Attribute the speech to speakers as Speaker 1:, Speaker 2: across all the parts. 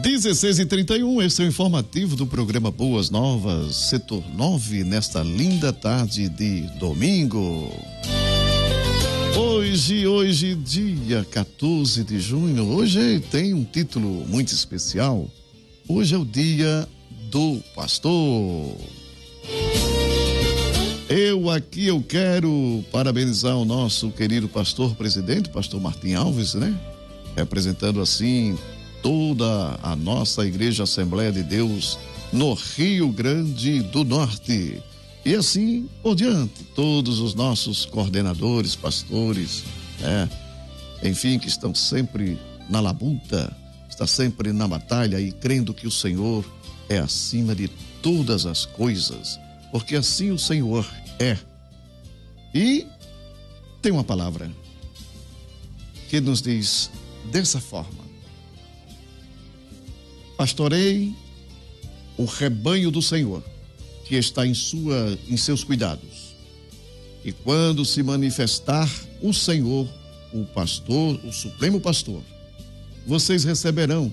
Speaker 1: 16h31, esse é o informativo do programa Boas Novas, Setor 9, nesta linda tarde de domingo. Hoje, dia 14 de junho, hoje tem um título muito especial. Hoje é o dia do pastor. Eu quero parabenizar o nosso querido pastor presidente, pastor Martim Alves, né? Representando assim toda a nossa Igreja Assembleia de Deus no Rio Grande do Norte. E assim por diante, todos os nossos coordenadores, pastores, enfim, que estão sempre na labuta, está sempre na batalha e crendo que o Senhor é acima de todas as coisas, porque assim o Senhor é. E tem uma palavra que nos diz dessa forma: pastorei o rebanho do Senhor, que está em seus cuidados. E quando se manifestar o Senhor, o pastor, o supremo pastor, vocês receberão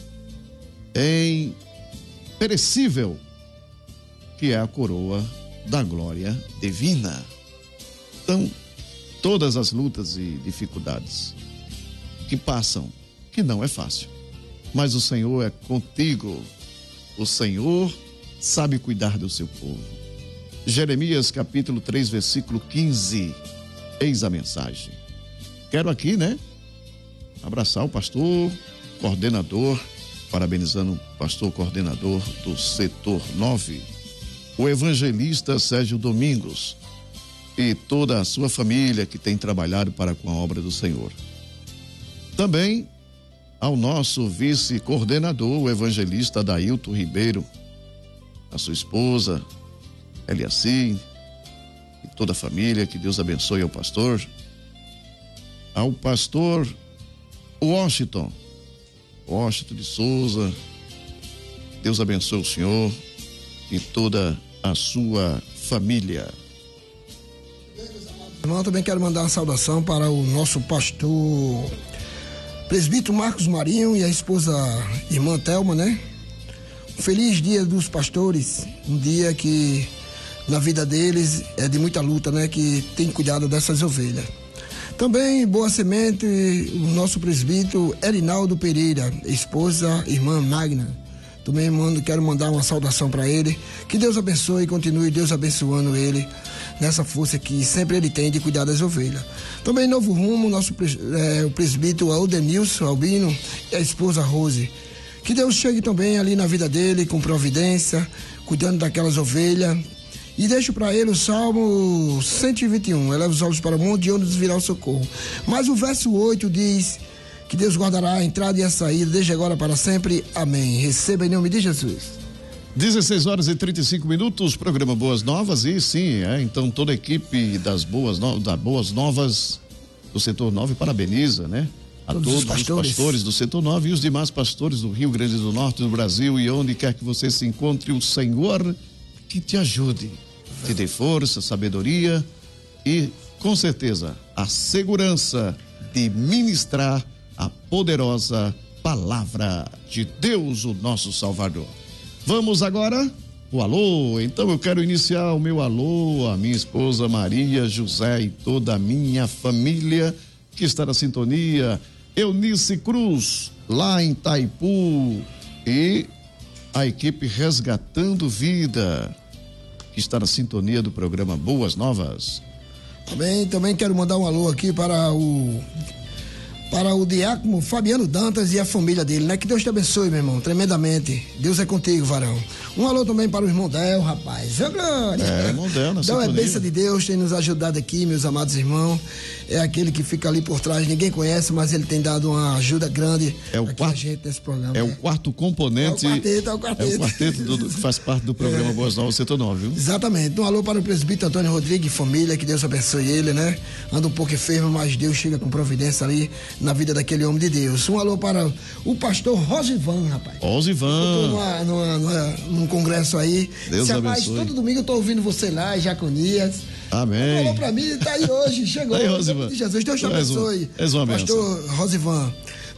Speaker 1: em perecível, que é a coroa da glória divina. Então, todas as lutas e dificuldades que passam, que não é fácil, mas o Senhor é contigo. O Senhor sabe cuidar do seu povo. Jeremias capítulo 3, versículo 15. Eis a mensagem. Quero aqui, abraçar o pastor coordenador, parabenizando o pastor coordenador do setor 9, o evangelista Sérgio Domingos, e toda a sua família que tem trabalhado para com a obra do Senhor. Também ao nosso vice-coordenador, o evangelista Adailton Ribeiro, a sua esposa, Eliacim, e toda a família, que Deus abençoe ao pastor. Ao pastor Washington de Souza, Deus abençoe o senhor e toda a sua família.
Speaker 2: Eu também quero mandar uma saudação para o nosso pastor presbítero Marcos Marinho e a esposa irmã Thelma, Um feliz dia dos pastores, um dia que na vida deles é de muita luta, que tem cuidado dessas ovelhas. Também boa semente, o nosso presbítero Erinaldo Pereira, esposa irmã Magna. Também quero mandar uma saudação para ele, que Deus abençoe e continue Deus abençoando ele nessa força que sempre ele tem de cuidar das ovelhas. Também Novo Rumo, o presbítero Aldenilson Albino e a esposa Rose. Que Deus chegue também ali na vida dele com providência, cuidando daquelas ovelhas. E deixo para ele o Salmo 121, eleva os olhos para o monte de onde nos virá o socorro. Mas o verso 8 diz que Deus guardará a entrada e a saída, desde agora para sempre. Amém. Receba em nome de Jesus.
Speaker 1: 16h35, programa Boas Novas, e sim, então toda a equipe das Boas Novas do setor 9 parabeniza, a todos os pastores do setor 9 e os demais pastores do Rio Grande do Norte, do Brasil, e onde quer que você se encontre, o Senhor que te ajude, te dê força, sabedoria e, com certeza, a segurança de ministrar a poderosa palavra de Deus, o nosso Salvador. Vamos agora o alô. Então eu quero iniciar o meu alô à minha esposa Maria José e toda a minha família que está na sintonia. Eunice Cruz, lá em Itaipu, e a equipe Resgatando Vida, que está na sintonia do programa Boas Novas.
Speaker 2: Também quero mandar um alô aqui para o diácono Fabiano Dantas e a família dele, Que Deus te abençoe, meu irmão, tremendamente. Deus é contigo, varão. Um alô também para o irmão Del, rapaz. Ô, glória!
Speaker 1: Irmão Del, na
Speaker 2: Del é bênção de Deus, tem nos ajudado aqui, meus amados irmãos. É aquele que fica ali por trás, ninguém conhece, mas ele tem dado uma ajuda grande a gente nesse programa.
Speaker 1: É o quarto componente.
Speaker 2: É o quarteto
Speaker 1: que faz parte do programa Boas Novas, setor 9, viu?
Speaker 2: Exatamente. Um alô para o presbítero Antônio Rodrigues e família, que Deus abençoe ele, Anda um pouco enfermo, mas Deus chega com providência ali na vida daquele homem de Deus. Um alô para o pastor Rosivan, rapaz.
Speaker 1: Rosivan.
Speaker 2: Num congresso aí.
Speaker 1: Deus abençoe.
Speaker 2: Todo domingo eu tô ouvindo você lá, em Jaconias.
Speaker 1: Amém.
Speaker 2: Falou pra mim, tá aí hoje, chegou.
Speaker 1: Aí, Rosivan.
Speaker 2: Jesus, Deus te abençoe.
Speaker 1: És uma benção.
Speaker 2: Pastor Rosivan.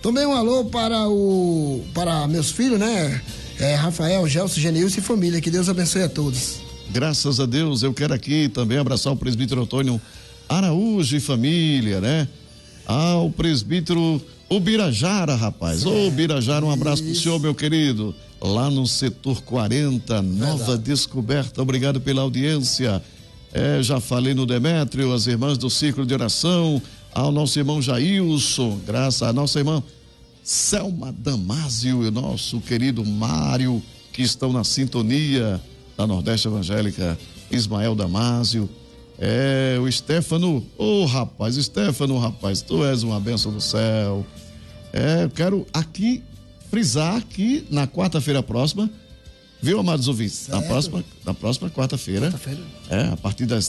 Speaker 2: Também um alô para meus filhos, né? Rafael, Gelson, Genilson e família. Que Deus abençoe a todos.
Speaker 1: Graças a Deus. Eu quero aqui também abraçar o presbítero Antônio Araújo e família, né? O presbítero Ubirajara, rapaz. Ubirajara, um abraço pro senhor, meu querido. Lá no setor 40, Nova Descoberta. Obrigado pela audiência. Já falei no Demétrio, as irmãs do Círculo de Oração, ao nosso irmão Jailson, graças à nossa irmã Selma Damásio e o nosso querido Mário, que estão na sintonia da Nordeste Evangélica, Ismael Damásio, o Stefano, Stefano, rapaz, tu és uma bênção do céu. Eu quero aqui frisar que na quarta-feira próxima, viu, amados ouvintes? Na próxima quarta-feira, a partir das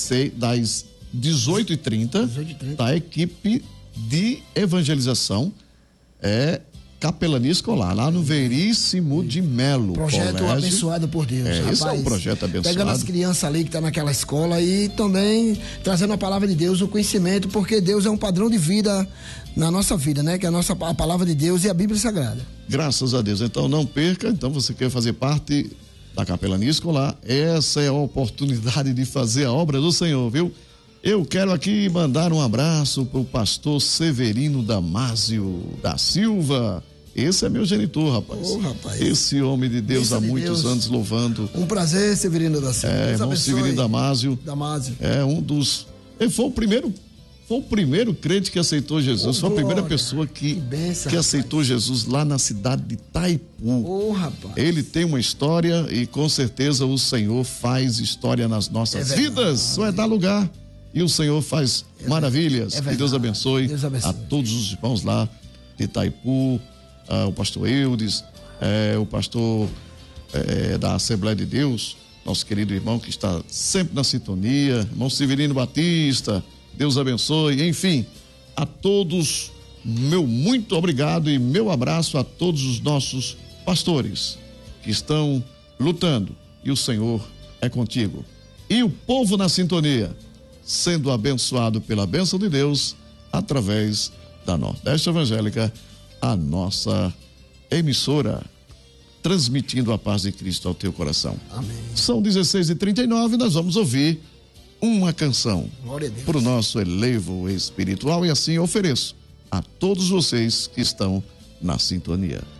Speaker 1: 18h30, da equipe de evangelização, capelania escolar, lá no Veríssimo de Melo.
Speaker 2: Projeto colégio. Abençoado por Deus. Rapaz,
Speaker 1: esse é um projeto abençoado.
Speaker 2: Pegando as crianças ali que estão naquela escola e também trazendo a palavra de Deus, o conhecimento, porque Deus é um padrão de vida na nossa vida, né? Que é a palavra de Deus e a Bíblia Sagrada.
Speaker 1: Graças a Deus. Então não perca, então você quer fazer parte da capelania escolar, essa é a oportunidade de fazer a obra do Senhor, viu? Eu quero aqui mandar um abraço pro pastor Severino Damásio da Silva. Esse é meu genitor, rapaz.
Speaker 2: Rapaz.
Speaker 1: Esse homem de Deus há muitos anos louvando.
Speaker 2: Um prazer, Severino da Silva.
Speaker 1: Irmão Severino Damásio. Ele foi o primeiro crente que aceitou Jesus. Foi a primeira pessoa que aceitou Jesus lá na cidade de Itaipu.
Speaker 2: Rapaz.
Speaker 1: Ele tem uma história e com certeza o Senhor faz história nas nossas vidas. Só é dar lugar. E o Senhor faz maravilhas. Que Deus abençoe a todos os irmãos lá de Itaipu, o pastor Eudes, o pastor da Assembleia de Deus, nosso querido irmão que está sempre na sintonia, irmão Severino Batista, Deus abençoe, enfim, a todos, meu muito obrigado e meu abraço a todos os nossos pastores que estão lutando e o Senhor é contigo. E o povo na sintonia, sendo abençoado pela bênção de Deus através da Nordeste Evangélica, a nossa emissora, transmitindo a paz de Cristo ao teu coração.
Speaker 2: Amém.
Speaker 1: São 16h39, nós vamos ouvir uma canção para o nosso elevo espiritual e assim ofereço a todos vocês que estão na sintonia.